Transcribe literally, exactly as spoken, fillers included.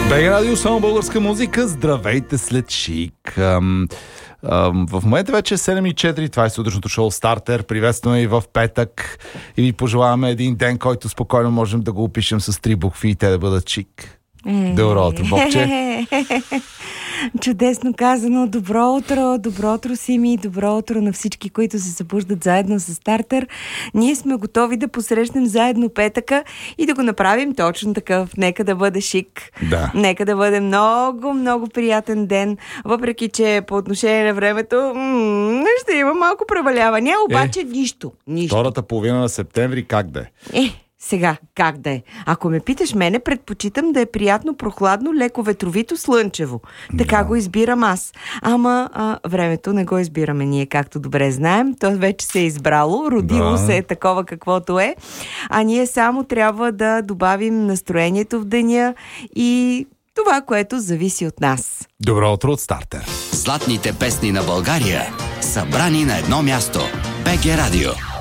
БГ Радио, само българска музика. Здравейте след Шик. Ам, ам, в момента вече е седем и четири. Това е сутрешното шоу Стартер. Приветстваме и в петък. И ви пожелаваме един ден, който спокойно можем да го опишем с три букви и те да бъдат Шик. Добро утро, Бобче. Чудесно казано. Добро утро, добро утро, Сими, добро утро на всички, които се събуждат заедно с Стартер. Ние сме готови да посрещнем заедно петъка и да го направим точно такъв. Нека да бъде шик. Да. Нека да бъде много, много приятен ден. Въпреки, че по отношение на времето м- ще има малко преваляване, обаче е, нищо. нищо. Втората половина на септември как да е? Е, сега, как да е? Ако ме питаш мене, предпочитам да е приятно, прохладно, леко ветровито, слънчево. Така да. Го избирам аз. Ама а, времето не го избираме ние, както добре знаем. То вече се е избрало, родило да. се е такова каквото е. А ние само трябва да добавим настроението в деня и това, което зависи от нас. Добро утро от Стартер. Златните песни на България, събрани на едно място. БГ Радио.